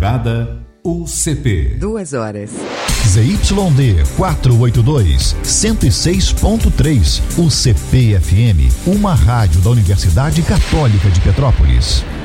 madrugada, UCP. 2 horas. ZYD 482, 106.3, UCP FM, uma rádio da Universidade Católica de Petrópolis.